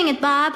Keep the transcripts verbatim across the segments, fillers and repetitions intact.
it, Bob.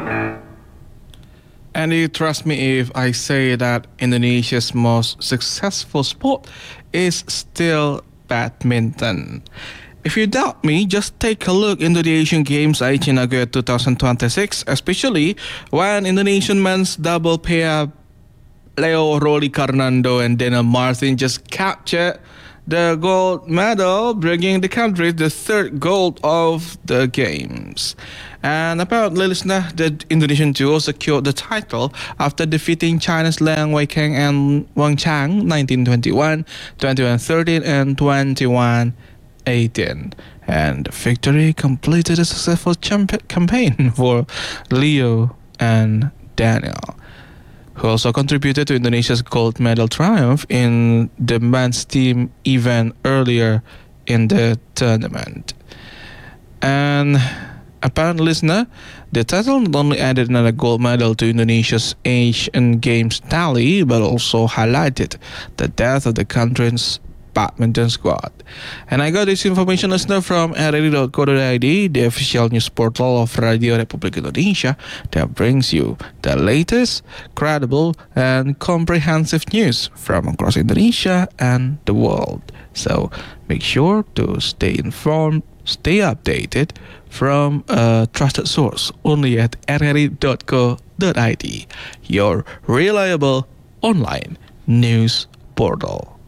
And you trust me if I say that Indonesia's most successful sport is still badminton. If you doubt me, just take a look into the Asian Games Aichi Nagoya twenty twenty-six, especially when Indonesian men's double pair Leo Rolly Carnando and Daniel Martin just captured the gold medal, bringing the country the third gold of the games. And apparently, listener, the Indonesian duo secured the title after defeating China's Liang Weikeng and Wang Chang nineteen twenty-one, twenty-one thirteen, and twenty-one eighteen. And the victory completed a successful champ- campaign for Leo and Daniel, who also contributed to Indonesia's gold medal triumph in the men's team event earlier in the tournament. And apparent listener, the title not only added another gold medal to Indonesia's Asian Games tally, but also highlighted the depth of the country's badminton squad. And I got this information, listener, from r r i dot co dot i d, the official news portal of Radio Republik Indonesia that brings you the latest, credible, and comprehensive news from across Indonesia and the world. So make sure to stay informed, stay updated from a trusted source only at r r i dot co dot i d, your reliable online news portal.